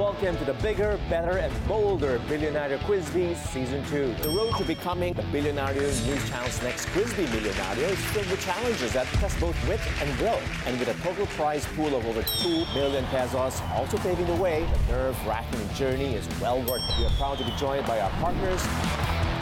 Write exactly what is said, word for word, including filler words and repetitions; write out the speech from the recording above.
Welcome to the bigger, better, and bolder Billionaire Quiz Bee Season two. The road to becoming the Billionaire News Channel's next Quiz Bee Millionaire is filled with challenges that test both wit and will. And with a total prize pool of over two million pesos also paving the way, the nerve-wracking journey is well worth it. We are proud to be joined by our partners,